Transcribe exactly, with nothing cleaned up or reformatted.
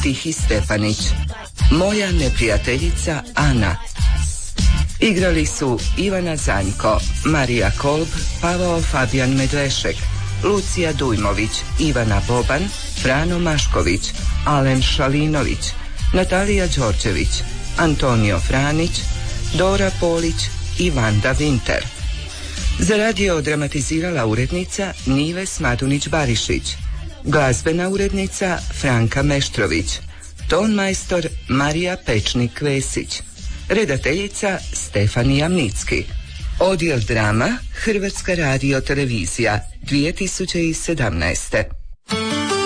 Tihi Stefanić, Moja neprijateljica Ana. Igrali su Ivana Zanjko, Marija Kolb, Pavao Fabijan Medvešek, Lucija Dujmović, Ivana Boban, Frano Mašković, Alen Šalinović, Natalija Đorđević, Antonio Franić, Dora Polić i Vanda Vinter. Za radio dramatizirala urednica Nives Madunić-Barišić, glazbena urednica Franka Meštrović, tonmajstor Marija Pečnik-Vesić, redateljica Stefanija Mnicki. Odjel drama Hrvatska radio televizija dvije tisuće sedamnaeste.